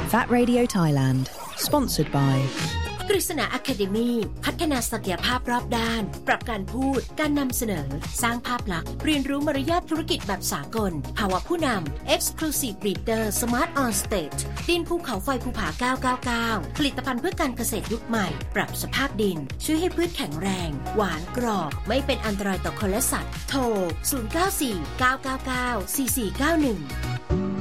That Radio Thailand Sponsored by กฤษณา Academy พัฒนาศักยภาพรอบด้านปรับการพูดการนำเสนอสร้างภาพลักษณ์เรียนรู้มารยาทธุรกิจแบบสากลภาวะผู้นำ Exclusive Leader Smart on Stage ดินภูเขาไฟภูผา999ผลิตภัณฑ์เพื่อการเกษตรยุคใหม่ปรับสภาพดินช่วยให้พืชแข็งแรงหวานกรอบไม่เป็นอันตรายต่อคนและสัตว์โทร0949994491